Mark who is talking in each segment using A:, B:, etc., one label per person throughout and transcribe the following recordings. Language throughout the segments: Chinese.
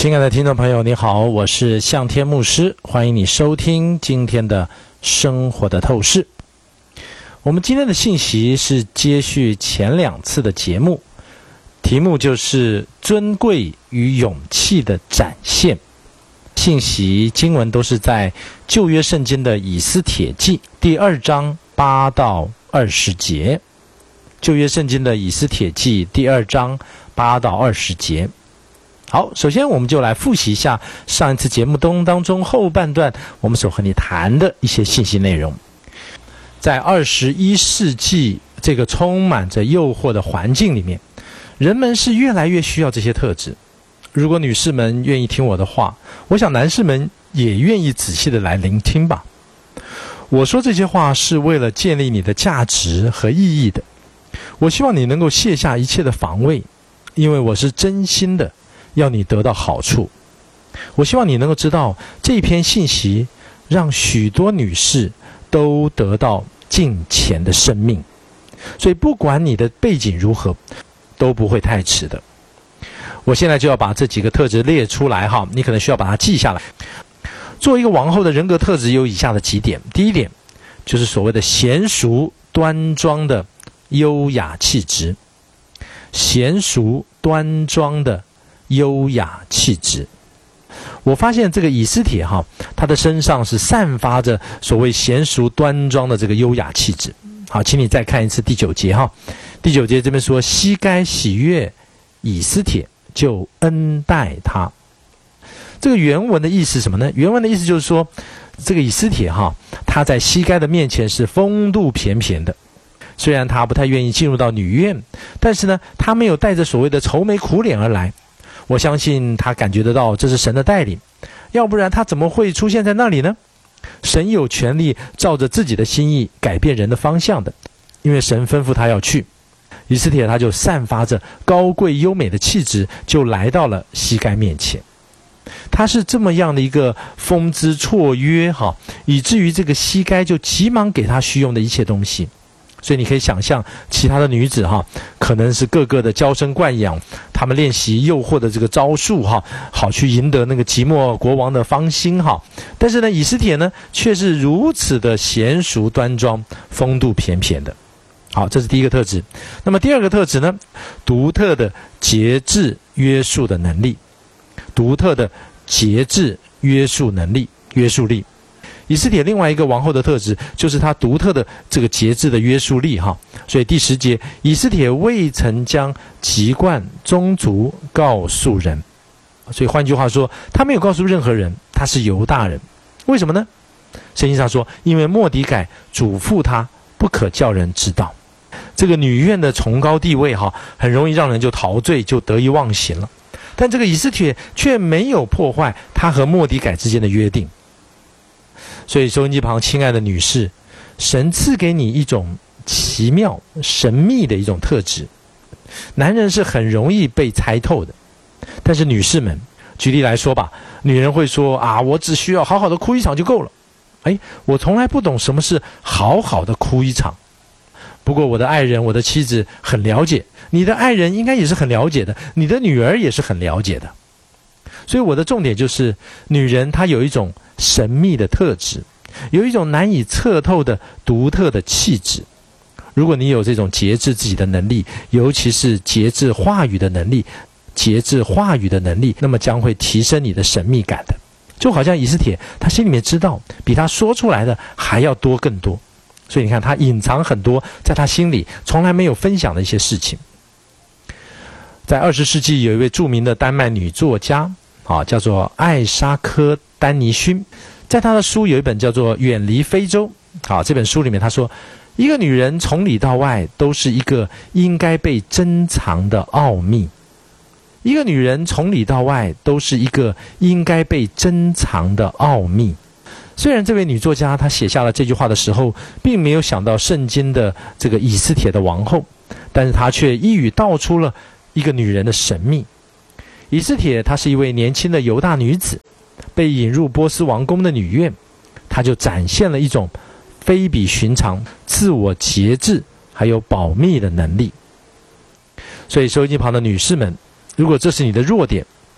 A: 亲爱的听众朋友，你好，我是向天牧师，欢迎你收听今天的生活的透视。我们今天的信息是接续前2次的节目，题目就是尊贵与勇气的展现。信息经文都是在旧约圣经的以斯帖记第2章8到20节。旧约圣经的以斯帖记第2章8到20节。好，首先我们就来复习一下上一次节目当中后半段我们所和你谈的一些信息内容。在21世纪这个充满着诱惑的环境里面，人们是越来越需要这些特质。如果女士们愿意听我的话，我想男士们也愿意仔细的来聆听吧。我说这些话是为了建立你的价值和意义的。我希望你能够卸下一切的防卫，因为我是真心的要你得到好处。我希望你能够知道，这篇信息让许多女士都得到敬虔的生命，所以不管你的背景如何，都不会太迟的。我现在就要把这几个特质列出来哈，你可能需要把它记下来。作为一个王后的人格特质有以下的几点。第一点就是所谓的娴熟端庄的优雅气质。娴熟端庄的优雅气质。我发现这个以斯帖他的身上是散发着所谓娴熟端庄的这个优雅气质。好，请你再看一次第9节第9节这边说，西该喜悦以斯帖，就恩待他。这个原文的意思是什么呢？原文的意思就是说，这个以斯帖他在西该的面前是风度翩翩的。虽然他不太愿意进入到女院，但是呢，他没有带着所谓的愁眉苦脸而来。我相信他感觉得到这是神的带领，要不然他怎么会出现在那里呢？神有权利照着自己的心意改变人的方向的，因为神吩咐他要去。以斯帖他就散发着高贵优美的气质，就来到了西该面前。他是这么样的一个风姿绰约以至于这个西该就急忙给他需用的一切东西。所以你可以想象其他的女子可能是个个的娇生惯养，她们练习诱惑的这个招数好去赢得那个即墨国王的芳心但是呢，以斯帖呢却是如此的娴熟端庄，风度翩翩的。好，这是第一个特质。那么第二个特质呢，独特的节制约束的能力。独特的节制约束能力，约束力。以斯帖另外一个王后的特质就是她独特的这个节制的约束力所以第10节，以斯帖未曾将籍贯宗族告诉人。所以换句话说，他没有告诉任何人他是犹大人。为什么呢？圣经上说，因为末底改嘱咐他不可叫人知道。这个女院的崇高地位很容易让人就陶醉，就得意忘形了。但这个以斯帖却没有破坏他和末底改之间的约定。所以收音机旁亲爱的女士，神赐给你一种奇妙神秘的一种特质。男人是很容易被猜透的，但是女士们，举例来说吧，女人会说我只需要好好的哭一场就够了。我从来不懂什么是好好的哭一场。不过我的爱人，我的妻子很了解，你的爱人应该也是很了解的，你的女儿也是很了解的。所以我的重点就是，女人她有一种神秘的特质，有一种难以测透的独特的气质。如果你有这种节制自己的能力，尤其是节制话语的能力，那么将会提升你的神秘感的。就好像以斯帖，他心里面知道比他说出来的还要多更多。所以你看，他隐藏很多在他心里从来没有分享的一些事情。在20世纪有一位著名的丹麦女作家叫做艾莎科丹尼勋，在她的书有一本叫做《远离非洲》这本书里面她说，一个女人从里到外都是一个应该被珍藏的奥秘。一个女人从里到外都是一个应该被珍藏的奥秘。虽然这位女作家她写下了这句话的时候，并没有想到圣经的这个以斯帖的王后，但是她却一语道出了一个女人的神秘。以斯帖她是一位年轻的犹大女子，被引入波斯王宫的女院，她就展现了一种非比寻常自我节制还有保密的能力。所以收音机旁的女士们，如果这是你的弱点，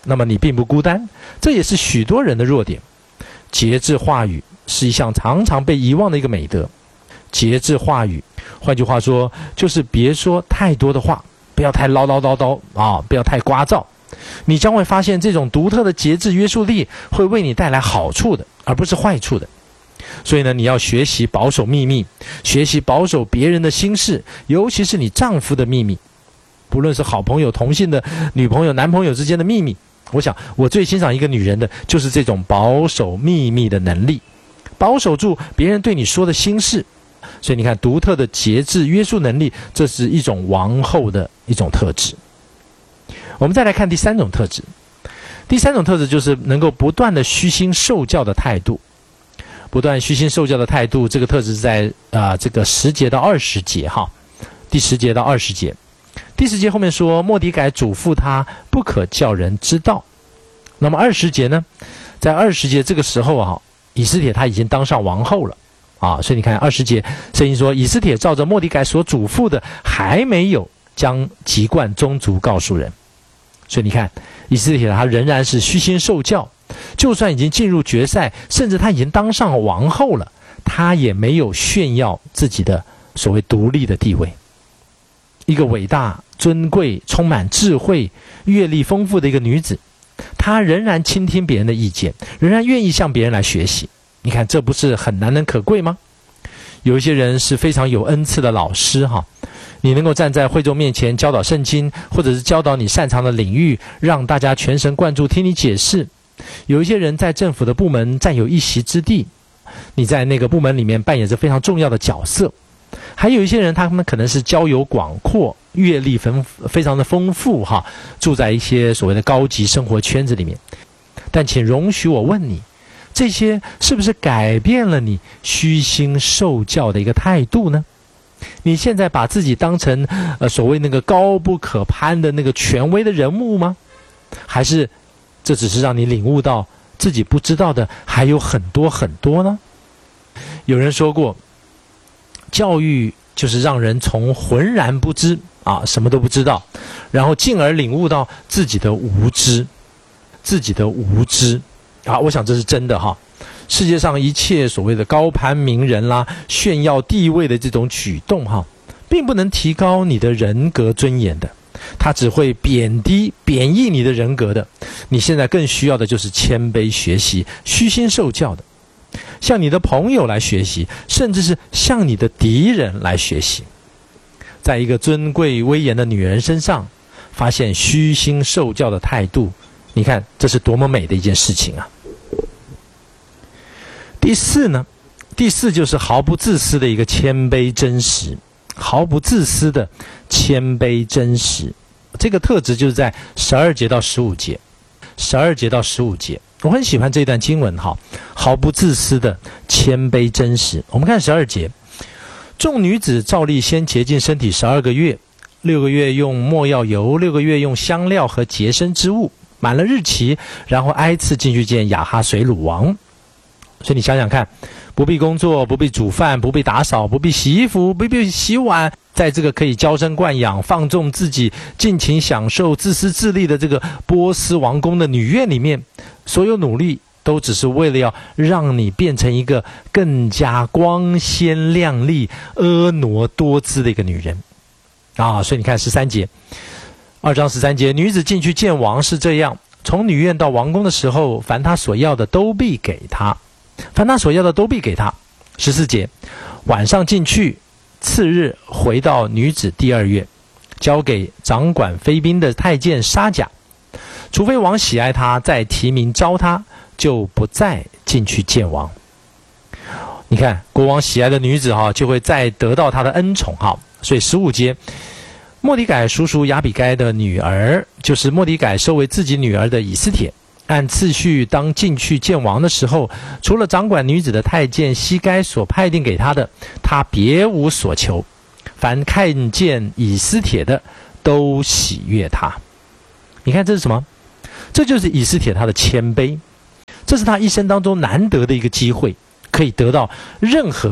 A: 那么你并不孤单，这也是许多人的弱点。节制话语是一项常常被遗忘的一个美德。节制话语，换句话说，就是别说太多的话，不要太唠唠叨叨啊，不要太聒噪。你将会发现，这种独特的节制约束力会为你带来好处的，而不是坏处的。所以呢，你要学习保守秘密，学习保守别人的心事，尤其是你丈夫的秘密，不论是好朋友、同性的女朋友、男朋友之间的秘密。我想，我最欣赏一个女人的就是这种保守秘密的能力，保守住别人对你说的心事。所以你看，独特的节制约束能力，这是一种王后的一种特质。我们再来看第三种特质。第三种特质就是能够不断的虚心受教的态度。不断虚心受教的态度，这个特质在这个10节到20节哈，第10节到20节。第10节后面说，末底改嘱咐他不可叫人知道。那么20节呢，在20节这个时候啊，以斯帖他已经当上王后了啊，所以你看20节圣经说，以斯帖照着末底改所嘱咐的，还没有将籍贯宗族告诉人。所以你看，以斯帖他仍然是虚心受教，就算已经进入决赛，甚至他已经当上王后了，他也没有炫耀自己的所谓独立的地位。一个伟大、尊贵、充满智慧、阅历丰富的一个女子，她仍然倾听别人的意见，仍然愿意向别人来学习。你看，这不是很难能可贵吗？有一些人是非常有恩赐的老师哈，你能够站在会众面前教导圣经，或者是教导你擅长的领域，让大家全神贯注听你解释。有一些人在政府的部门占有一席之地，你在那个部门里面扮演着非常重要的角色。还有一些人，他们可能是交友广阔，阅历非常的丰富哈，住在一些所谓的高级生活圈子里面。但请容许我问你，这些是不是改变了你虚心受教的一个态度呢？你现在把自己当成所谓那个高不可攀的那个权威的人物吗？还是这只是让你领悟到自己不知道的还有很多很多呢？有人说过，教育就是让人从浑然不知啊，什么都不知道，然后进而领悟到自己的无知啊，我想这是真的哈。世界上一切所谓的高攀名人啦、炫耀地位的这种举动哈，并不能提高你的人格尊严的，它只会贬义你的人格的。你现在更需要的就是谦卑学习，虚心受教的，向你的朋友来学习，甚至是向你的敌人来学习。在一个尊贵威严的女人身上发现虚心受教的态度，你看这是多么美的一件事情啊。第四就是毫不自私的一个谦卑真实，毫不自私的谦卑真实，这个特质就是在12节到15节。12节到15节，我很喜欢这段经文哈，毫不自私的谦卑真实。我们看12节，众女子照例先洁净身体12个月，6个月用没药油，6个月用香料和洁身之物，满了日期，然后挨次进去见亚哈随鲁王。所以你想想看，不必工作，不必煮饭，不必打扫，不必洗衣服，不必洗碗，在这个可以娇生惯养、放纵自己、尽情享受、自私自利的这个波斯王宫的女院里面，所有努力都只是为了要让你变成一个更加光鲜亮丽、婀娜多姿的一个女人啊！所以你看13节，2章13节，女子进去见王是这样：从女院到王宫的时候，凡她所要的都必给她。14节，晚上进去，次日回到女子第2院，交给掌管妃嫔的太监沙甲，除非王喜爱她，再提名招她，就不再进去见王。你看，国王喜爱的女子哈，就会再得到他的恩宠哈。所以15节，末底改叔叔亚比该的女儿，就是末底改收为自己女儿的以斯帖，按次序当进去见王的时候，除了掌管女子的太监西该所派定给他的，他别无所求，凡看见以斯帖的都喜悦他。你看这是什么？这就是以斯帖他的谦卑，这是他一生当中难得的一个机会，可以得到任何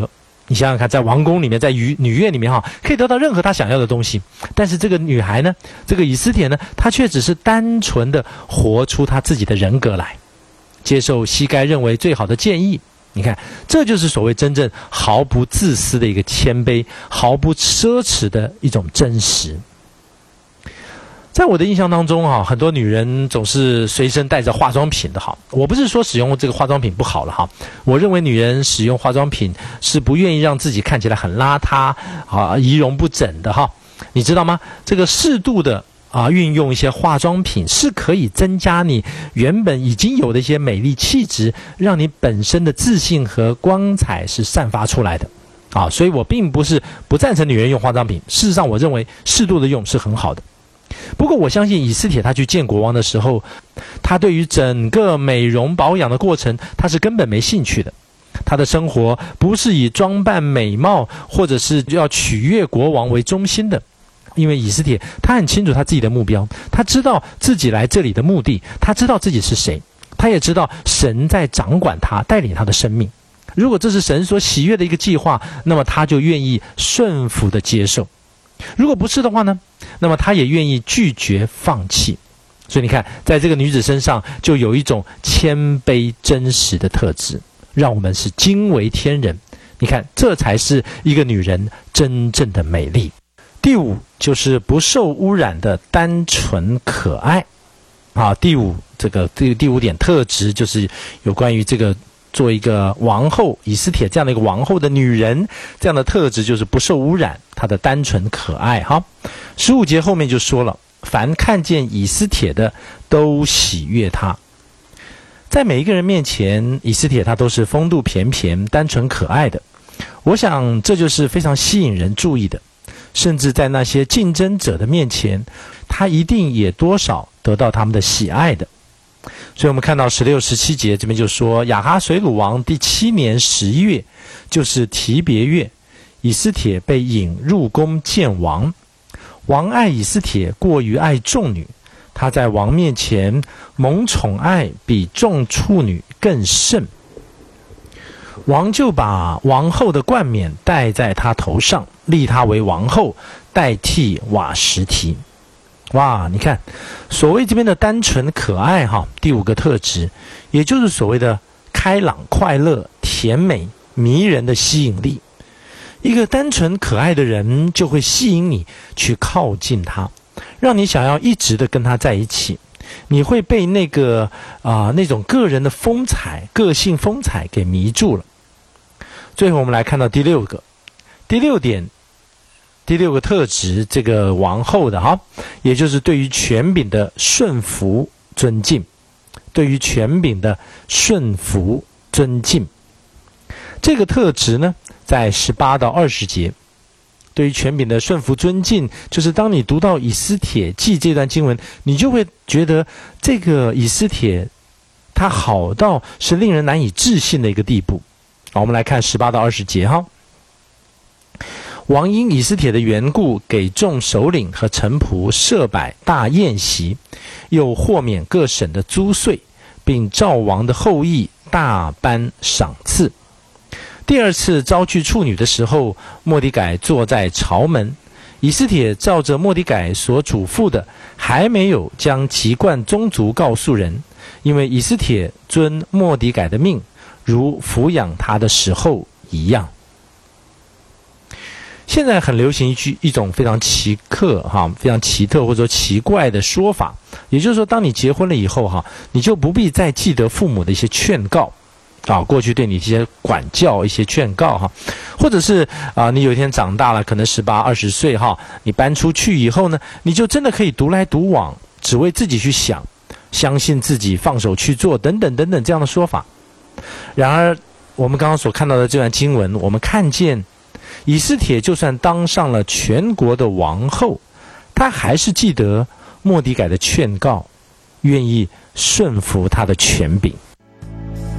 A: 你想想看，在王宫里面，在女院里面可以得到任何她想要的东西。但是这个女孩呢，这个以斯帖呢，她却只是单纯的活出她自己的人格来，接受西该认为最好的建议。你看，这就是所谓真正毫不自私的一个谦卑，毫不奢侈的一种真实。在我的印象当中很多女人总是随身带着化妆品的我不是说使用这个化妆品不好了我认为女人使用化妆品是不愿意让自己看起来很邋遢仪容不整的你知道吗？这个适度的运用一些化妆品是可以增加你原本已经有的一些美丽气质，让你本身的自信和光彩是散发出来的所以我并不是不赞成女人用化妆品，事实上我认为适度的用是很好的。不过我相信以斯帖他去见国王的时候，他对于整个美容保养的过程他是根本没兴趣的。他的生活不是以装扮美貌或者是要取悦国王为中心的，因为以斯帖他很清楚他自己的目标，他知道自己来这里的目的，他知道自己是谁，他也知道神在掌管他，带领他的生命。如果这是神所喜悦的一个计划，那么他就愿意顺服的接受。如果不是的话呢，那么他也愿意拒绝放弃。所以你看，在这个女子身上就有一种谦卑真实的特质，让我们是惊为天人。你看，这才是一个女人真正的美丽。第五就是不受污染的单纯可爱第五点特质就是有关于这个做一个王后以斯帖这样的一个王后的女人，这样的特质就是不受污染，她的单纯可爱15节后面就说了，凡看见以斯帖的都喜悦她。在每一个人面前，以斯帖她都是风度翩翩单纯可爱的，我想这就是非常吸引人注意的。甚至在那些竞争者的面前，她一定也多少得到他们的喜爱的。所以我们看到16、17节这边就说，亚哈随鲁王第7年11月，就是提别月，以斯帖被引入宫见王。王爱以斯帖过于爱众女，她在王面前蒙宠爱比众处女更甚。王就把王后的冠冕戴在她头上，立她为王后，代替瓦实提。哇，你看，所谓这边的单纯可爱第5个特质，也就是所谓的开朗、快乐、甜美、迷人的吸引力。一个单纯可爱的人就会吸引你去靠近他，让你想要一直的跟他在一起。你会被那个那种个人的风采、个性风采给迷住了。最后我们来看到第6点。第6个特质，这个王后的也就是对于权柄的顺服尊敬。对于权柄的顺服尊敬，这个特质呢，在18到20节。对于权柄的顺服尊敬，就是当你读到以斯帖记这段经文，你就会觉得这个以斯帖他好到是令人难以置信的一个地步。好，我们来看18到20节王因以斯帖的缘故，给众首领和臣仆设摆大宴席，又豁免各省的租税，并召王的后裔大颁赏赐。第2次招聚处女的时候，末底改坐在朝门，以斯帖照着末底改所嘱咐的，还没有将籍贯宗族告诉人，因为以斯帖遵末底改的命，如抚养他的时候一样。现在很流行一种非常奇特或者说奇怪的说法，也就是说，当你结婚了以后你就不必再记得父母的一些劝告过去对你一些管教、一些劝告或者是你有一天长大了，可能18、20岁你搬出去以后呢，你就真的可以独来独往，只为自己去想，相信自己，放手去做，等等等等这样的说法。然而，我们刚刚所看到的这段经文，我们看见以斯帖就算当上了全国的王后，她还是记得末底改的劝告，愿意顺服他的权柄。